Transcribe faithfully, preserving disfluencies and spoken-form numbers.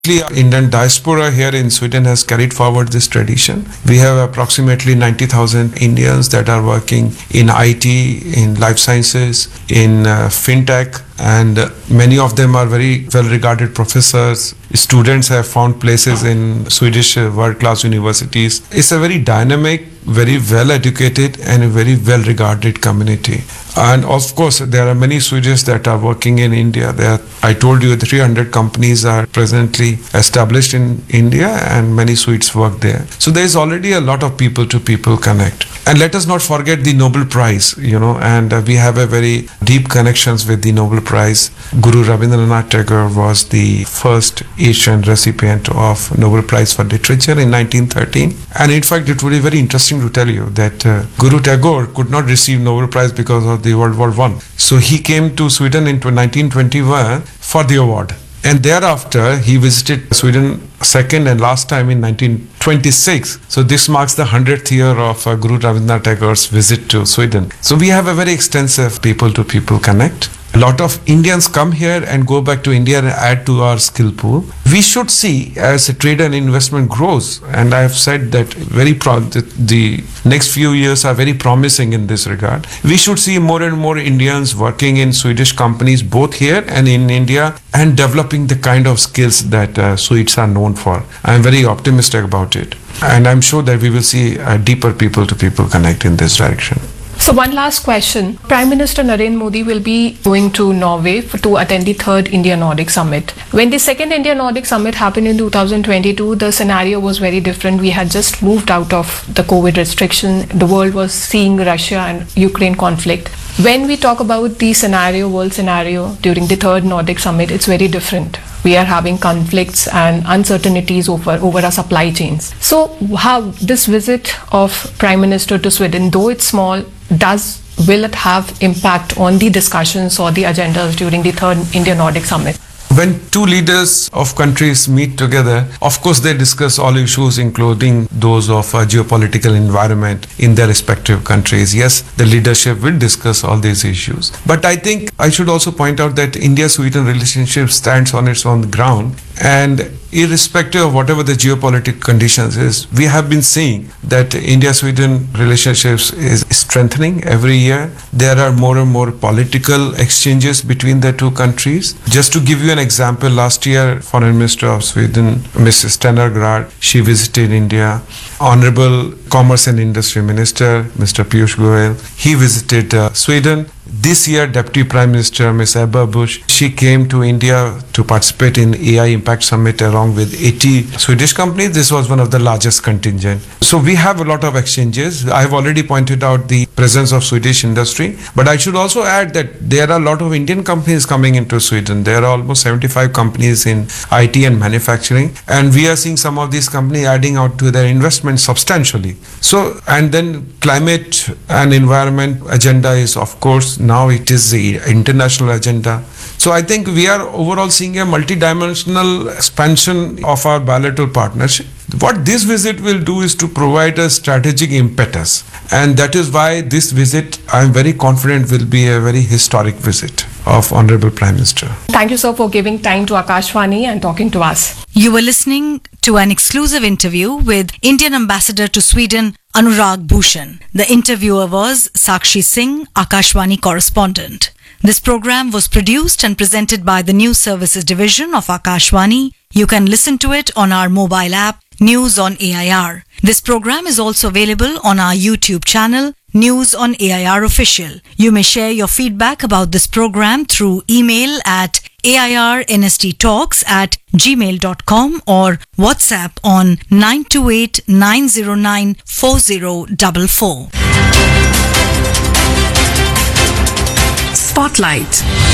Indian diaspora here in Sweden has carried forward this tradition. We have approximately ninety thousand Indians that are working in I T, in life sciences, in uh, fintech, and uh, many of them are very well-regarded professors. Students have found places in Swedish uh, world-class universities. It's a very dynamic, very well-educated, and a very well-regarded community. And of course, there are many Swedes that are working in India. There, are, I told you, three hundred companies are presently established in India, and many Swedes work there. So there is already a lot of people-to-people connect. And let us not forget the Nobel Prize, you know, and uh, we have a very deep connections with the Nobel Prize. Guru Rabindranath Tagore was the first Asian recipient of Nobel Prize for Literature in nineteen thirteen. And in fact, it would be very interesting to tell you that uh, Guru Tagore could not receive Nobel Prize because of the World War One. So he came to Sweden in nineteen twenty-one for the award. And thereafter, he visited Sweden second and last time in nineteen twenty-six. So this marks the hundredth year of uh, Guru Rabindranath Tagore's visit to Sweden. So we have a very extensive people-to-people connect. A lot of Indians come here and go back to India and add to our skill pool. We should see as a trade and investment grows, and I have said that very pro- the, the next few years are very promising in this regard. We should see more and more Indians working in Swedish companies both here and in India and developing the kind of skills that uh, Swedes are known for. I am very optimistic about it, and I'm sure that we will see a deeper people-to-people connect in this direction. So one last question. Prime Minister Narendra Modi will be going to Norway for, to attend the third India-Nordic Summit. When the second India-Nordic Summit happened in two thousand twenty-two, the scenario was very different. We had just moved out of the COVID restriction. The world was seeing Russia and Ukraine conflict. When we talk about the scenario, world scenario during the third Nordic Summit, it's very different. We are having conflicts and uncertainties over, over our supply chains. So how this visit of Prime Minister to Sweden, though it's small, does will it have impact on the discussions or the agendas during the third India-Nordic Summit? When two leaders of countries meet together, of course they discuss all issues, including those of a geopolitical environment in their respective countries. Yes, the leadership will discuss all these issues. But I think I should also point out that India-Sweden relationship stands on its own ground. And irrespective of whatever the geopolitical conditions is, we have been seeing that India-Sweden relationships is strengthening every year. There are more and more political exchanges between the two countries. Just to give you an example, last year, Foreign Minister of Sweden, Missus Stennergaard, she visited India. Honorable Commerce and Industry Minister, Mister Piyush Goyal, he visited uh, Sweden. This year, Deputy Prime Minister Miz Ebba Busch, she came to India to participate in A I Impact Summit along with eighty Swedish companies. This was one of the largest contingent. So we have a lot of exchanges. I have already pointed out the presence of Swedish industry, but I should also add that there are a lot of Indian companies coming into Sweden. There are almost seventy-five companies in I T and manufacturing, and we are seeing some of these companies adding out to their investment substantially. So, and then climate and environment agenda is, of course, now it is the international agenda. So I think we are overall seeing a multi-dimensional expansion of our bilateral partnership. What this visit will do is to provide a strategic impetus, and that is why this visit, I am very confident, will be a very historic visit of Honorable Prime Minister. Thank you, sir, for giving time to Akashvani and talking to us. You were listening to an exclusive interview with Indian Ambassador to Sweden, Anurag Bhushan. The interviewer was Sakshi Singh, Akashvani correspondent. This program was produced and presented by the News Services Division of Akashvani. You can listen to it on our mobile app, News on A I R. This program is also available on our YouTube channel, News on A I R Official. You may share your feedback about this program through email at airnsttalks at gmail dot com or WhatsApp on nine two eight nine zero nine four zero four four. Spotlight.